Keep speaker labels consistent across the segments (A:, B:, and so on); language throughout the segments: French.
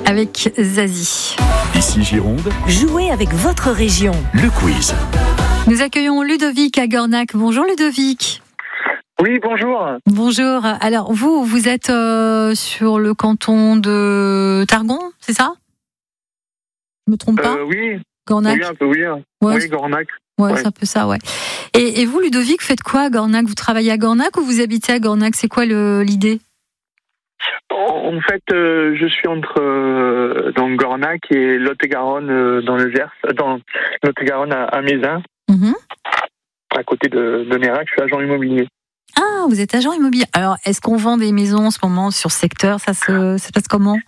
A: avec Zazie.
B: Ici Gironde,
C: Jouez avec votre région.
B: le quiz.
A: Nous accueillons Ludovic à Gornac. Bonjour Ludovic.
D: Oui, bonjour.
A: Bonjour. Alors vous êtes sur le canton de Targon, c'est ça? Je me trompe pas?
D: Oui,
A: Gornac.
D: oui, un peu, oui.
A: Ouais,
D: Oui, Gornac.
A: ouais,
D: ouais.
A: c'est un peu ça, ouais. Et vous, Ludovic, faites quoi à Gornac? Vous travaillez à Gornac ou vous habitez à Gornac? C'est quoi l'idée?
D: En fait, je suis entre donc Gornac et Lot-et-Garonne dans le Gers, dans Lot-et-Garonne à Mézin,
A: Mhm.
D: à côté de Nérac. Je suis agent immobilier.
A: Ah, vous êtes agent immobilier. Alors, est-ce qu'on vend des maisons en ce moment sur ce secteur? Ça se passe comment?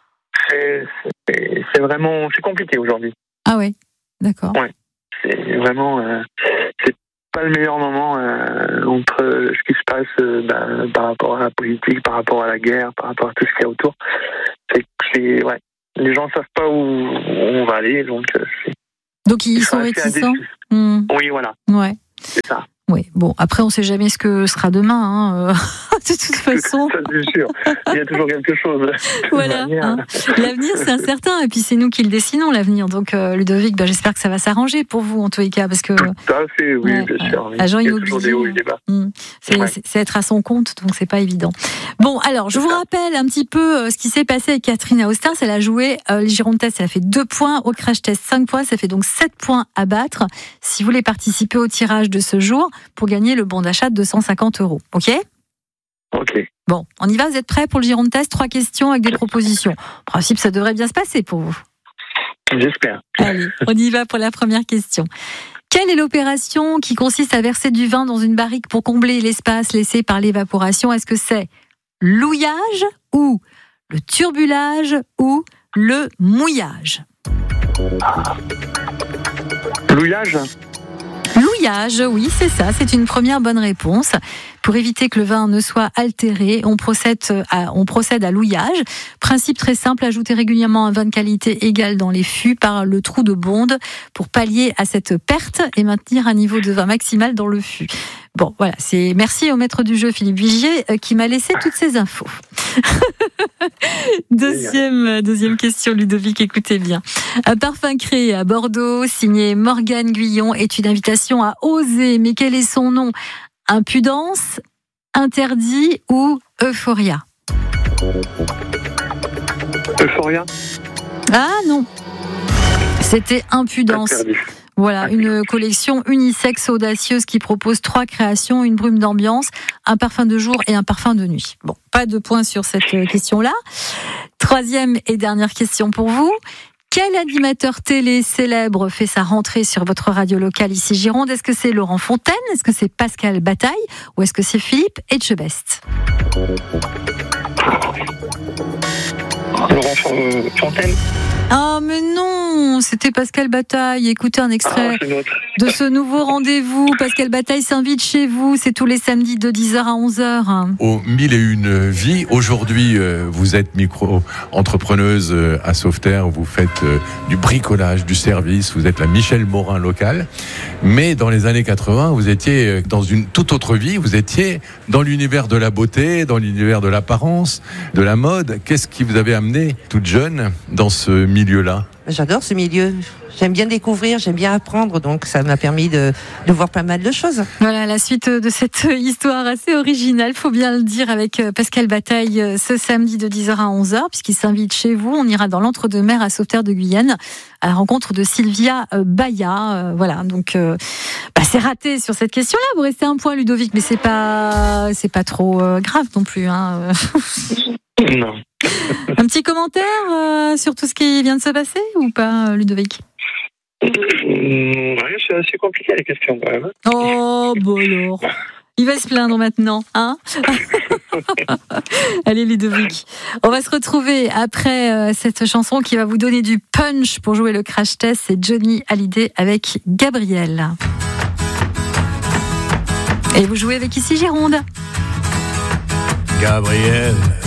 D: C'est vraiment, c'est compliqué aujourd'hui.
A: Ah ouais, d'accord.
D: Ouais. C'est vraiment, c'est pas le meilleur moment entre ce qui se passe par rapport à la politique, par rapport à la guerre, par rapport à tout ce qu'il y a autour. Ouais. Les gens savent pas où on va aller, donc.
A: Donc ils sont
D: assez
A: réticents.
D: indécis. Oui, voilà.
A: Ouais.
D: C'est ça.
A: Oui. Bon, après on sait jamais ce que sera demain. Hein. De toute façon.
D: Ça, c'est sûr. Il y a toujours quelque chose.
A: Voilà. Hein. L'avenir c'est incertain et puis c'est nous qui le dessinons l'avenir. Donc Ludovic, j'espère que ça va s'arranger pour vous en tous les cas parce que.
D: Tout à fait, oui,
A: Ouais,
D: bien sûr. Oui.
A: agent
D: Il y a toujours des hauts et
A: immobilier.
D: des bas.
A: C'est être à son compte, donc c'est pas évident. Bon, alors je vous rappelle un petit peu ce qui s'est passé avec Catherine à Austins. Elle a joué les Gironde Test, elle a fait 2 points, au Crash Test 5 points, ça fait donc 7 points à battre. Si vous voulez participer au tirage de ce jour pour gagner le bon d'achat de 250 €. Ok ?
D: Ok.
A: Bon, on y va, vous êtes prêts pour le Gironde Test? 3 questions avec des propositions. En principe, ça devrait bien se passer pour vous.
D: J'espère.
A: Allez, on y va pour la première question. Quelle est l'opération qui consiste à verser du vin dans une barrique pour combler l'espace laissé par l'évaporation? Est-ce que c'est l'ouillage ou le turbulage ou le mouillage?
D: Louillage.
A: Louillage, oui, c'est ça, c'est une première bonne réponse. Pour éviter que le vin ne soit altéré, on procède à l'ouillage. Principe très simple, ajouter régulièrement un vin de qualité égale dans les fûts par le trou de bonde pour pallier à cette perte et maintenir un niveau de vin maximal dans le fût. Bon, voilà, merci au maître du jeu Philippe Vigier qui m'a laissé toutes ces infos. Deuxième question, Ludovic, écoutez bien. Un parfum créé à Bordeaux, signé Morgane Guyon, est une invitation à oser. Mais quel est son nom? Impudence, interdit ou euphoria?
D: Euphoria.
A: Ah non, c'était impudence.
D: Interdit.
A: Voilà, une collection unisexe audacieuse qui propose 3 créations, une brume d'ambiance, un parfum de jour et un parfum de nuit. Bon, pas de points sur cette question-là. Troisième et dernière question pour vous. Quel animateur télé célèbre fait sa rentrée sur votre radio locale ici Gironde? Est-ce que c'est Laurent Fontaine? Est-ce que c'est Pascal Bataille? Ou est-ce que c'est Philippe Etchebest?
D: Laurent Fontaine.
A: Ah mais non, c'était Pascal Bataille. Écoutez un extrait
D: C'est notre.
A: de ce nouveau rendez-vous. Pascal Bataille s'invite chez vous. C'est tous les samedis de 10h à 11h.
E: Aux 1001 vies. Aujourd'hui, vous êtes micro-entrepreneuse à Sauveterre. Vous faites du bricolage, du service. Vous êtes la Michel Morin locale. Mais dans les années 80, vous étiez dans une toute autre vie. Vous étiez dans l'univers de la beauté, dans l'univers de l'apparence, de la mode. Qu'est-ce qui vous avait amené, toute jeune, dans ce milieu-là?
F: J'adore ce milieu. J'aime bien découvrir, j'aime bien apprendre, donc ça m'a permis de voir pas mal de choses.
A: Voilà la suite de cette histoire assez originale, faut bien le dire, avec Pascal Bataille ce samedi de 10h à 11h, puisqu'il s'invite chez vous. On ira dans l'Entre-deux-Mers à Sauveterre de Guyane à la rencontre de Sylvia Baya. Voilà, donc c'est raté sur cette question-là. Vous restez un point, Ludovic, mais c'est pas trop grave non plus. Hein.
D: Non.
A: Un petit commentaire sur tout ce qui vient de se passer ou pas, Ludovic?
D: Oui, c'est assez compliqué les questions quand même.
A: Oh, bon alors. Il va se plaindre maintenant, hein? Allez, Ludovic. On va se retrouver après cette chanson qui va vous donner du punch pour jouer le Crash Test. C'est Johnny Hallyday avec Gabriel. Et vous jouez avec Ici Gironde.
E: Gabriel.